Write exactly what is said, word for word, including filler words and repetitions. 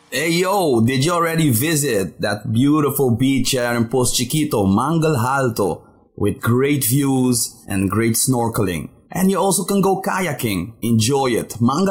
Hey yo, did you already visit that beautiful beach here in Post Chiquito, Mangal Alto, with great views and great snorkeling? And you also can go kayaking. Enjoy it. Mangal